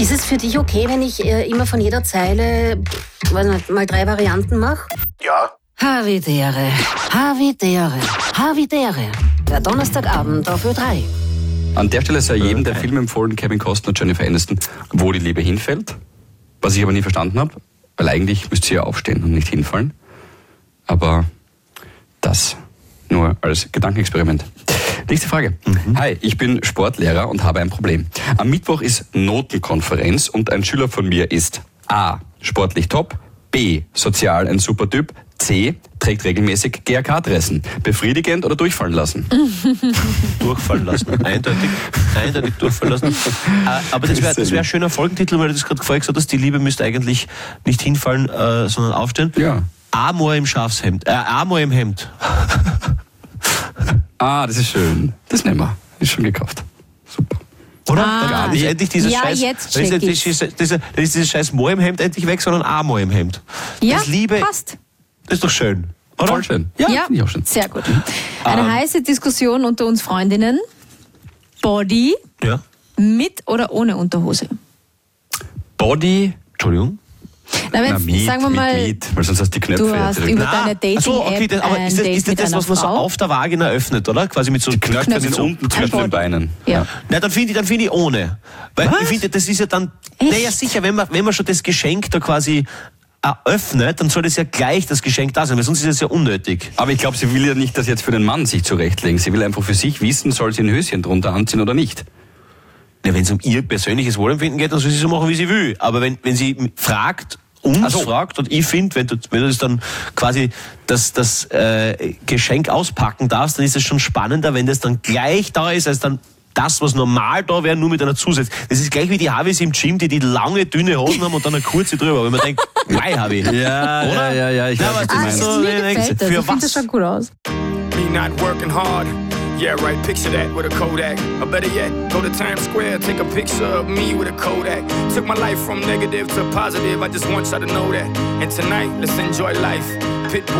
Ist es für dich okay, wenn ich immer von jeder Zeile mal 3 Varianten mache? Ja. Havidere, Havidere, Havidere. Der Donnerstagabend auf Ö3. An der Stelle sei jedem der Film empfohlen, Kevin Costner und Jennifer Aniston, Wo die Liebe hinfällt. Was ich aber nie verstanden habe, weil eigentlich müsst ihr ja aufstehen und nicht hinfallen. Aber das nur als Gedankenexperiment. Nächste Frage. Hi, ich bin Sportlehrer und habe ein Problem. Am Mittwoch ist Notenkonferenz und ein Schüler von mir ist A. sportlich top, B. sozial ein super Typ, C. trägt regelmäßig GRK-Adressen. Befriedigend oder durchfallen lassen? Durchfallen lassen. Eindeutig durchfallen lassen. Aber das wäre ein schöner Folgentitel, weil du das gerade vorher gesagt hast, die Liebe müsste eigentlich nicht hinfallen, sondern aufstehen. Ja. Amor im Schafshemd. Amor im Hemd. Das ist schön. Das nehmen wir. Ist schon gekauft. Super. Oder? Dann ist endlich dieses Ja, Scheiß. jetzt Dann check ist dieses Scheiß Moor im Hemd endlich weg, sondern Amor im Hemd. Ja, das Liebe, passt. das ist doch schön. Oder? Voll schön. Ja, finde ich auch schön. Sehr gut. Eine heiße Diskussion unter uns Freundinnen. Body Ja. mit oder ohne Unterhose? Body. Entschuldigung. Na, wenn, sagen wir mal, weil sonst hast du die Knöpfe. du hast über deine Dating-App aber ein ist Date das mit das, einer was man so Frau? auf der Vagina öffnet, oder? Quasi mit so Knöpfe sind unten zwischen den Beinen. Ja. Na, dann finde ich ohne. Weil ich finde, das ist ja dann, naja, sicher, wenn man schon das Geschenk da quasi eröffnet, dann soll das ja gleich das Geschenk da sein, weil sonst ist es ja unnötig. Aber ich glaube, sie will ja nicht das jetzt für den Mann sich zurechtlegen. Sie will einfach für sich wissen, soll sie ein Höschen drunter anziehen oder nicht. Ja, wenn es um ihr persönliches Wohlempfinden geht, dann soll sie so machen, wie sie will. Aber wenn sie fragt, fragt und ich finde, wenn du das dann quasi das Geschenk auspacken darfst, dann ist es schon spannender, wenn das dann gleich da ist, als dann das, was normal da wäre, nur mit einer Zusatz. Das ist gleich wie die Harveys im Gym, die lange, dünne Hosen haben und dann eine kurze drüber. Wenn man denkt, mei, Harvey. Ja, oder? Ja, ich weiß, was du meinst. Mir gefällt das. Ich finde das schon gut aus. Me not working hard. Yeah, right, picture that with a Kodak. Or better yet, go to Times Square, take a picture of me with a Kodak. Took my life from negative to positive, I just want y'all to know that. And tonight, let's enjoy life. Pitbull